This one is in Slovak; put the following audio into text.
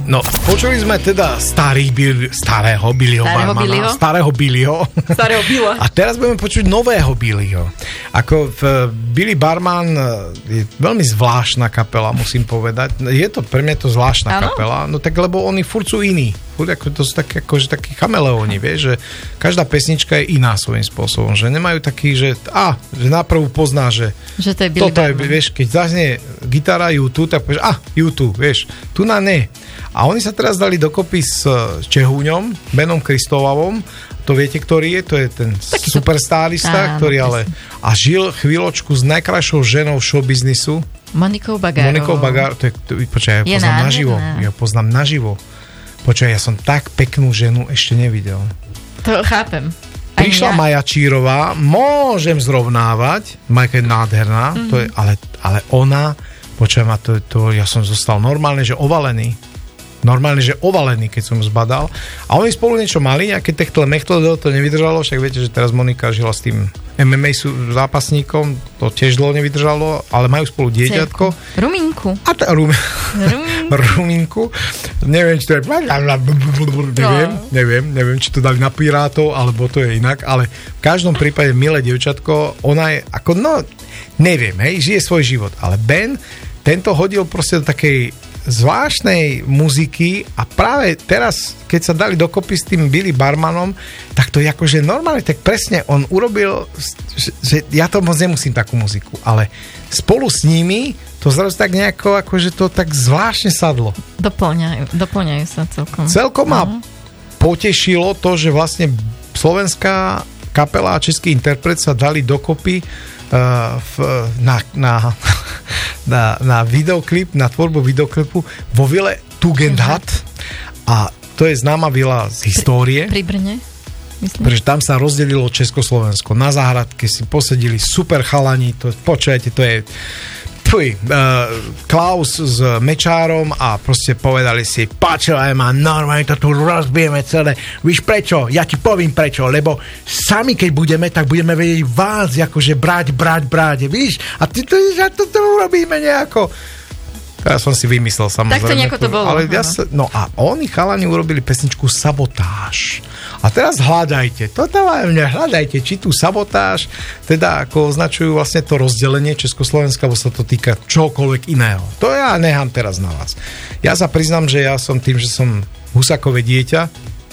No, počuli sme teda starého Billyho barmana. Starého Billyho. A teraz budeme počuť nového Billyho. Ako Billy Barman je veľmi zvláštna kapela, musím povedať. Je to pre mňa to zvláštna kapela, no tak lebo oni furt sú iní. To sú takí chameleóni, vieš, že každá pesnička je iná svojím spôsobom, že nemajú taký, že naprvu pozná, že to je Billy Barman. Vieš, keď zaznie gitara U2, tak povieš, U2, vieš, tu na ne. A oni sa teraz dali dokopy s Čehúňom, Benom Kristovavom, to viete, ktorý je? To je ten superstárista, ktorý ale a žil chvíľočku s najkrajšou ženou showbiznisu. Monikou Bagárovou. Počkaj, ja poznám naživo. Počkaj, ja som tak peknú ženu ešte nevidel. To chápem. Prišla Maja Čírová, môžem zrovnávať, Majka je nádherná, to je, ale ona, počkaj ma, ja som zostal normálne, že ovalený, keď som zbadal. A oni spolu niečo mali, nejaké techtle to nevydržalo, však viete, že teraz Monika žila s tým MMA zápasníkom, to tiež dlho nevydržalo, ale majú spolu dieťatko. Rumínku. Rumínku. Neviem, či to je... Neviem, či to dali na pirátov, alebo to je inak, ale v každom prípade milé dievčatko, ona je ako, neviem, žije svoj život, ale Ben, tento hodil proste do takej zvláštnej muziky a práve teraz, keď sa dali dokopy s tým Billy Barmanom, tak to je akože normálne, tak presne on urobil, že ja to moc nemusím takú muziku, ale spolu s nimi to zrazu tak nejako, akože to tak zvláštne sadlo. Doplňajú sa celkom. Celkom ma potešilo to, že vlastne slovenská kapela a český interpret sa dali dokopy na videoklip, na tvorbu videoklipu vo vile Tugendhat a to je známa vila z histórie. Pri Brne, myslím. Pretože tam sa rozdelilo Československo. Na záhradke si posedili super chalani, počujete, to je Klaus s Mečárom a proste povedali si, páčila ma, normálne to tu rozbijeme celé. Víš prečo? Ja ti poviem prečo, lebo sami keď budeme, tak budeme vedieť vás akože brať, víš? A to urobíme nejako. Ja som si vymyslel, samozrejme. Tak to nejako to bolo. Ale a oni chalani urobili pesničku Sabotáž. A teraz hľadajte, či tú Sabotáž, teda ako označujú vlastne to rozdelenie Československa, bo sa to týka čokoľvek iného. To ja nechám teraz na vás. Ja sa priznám, že ja som tým, že som Husakové dieťa,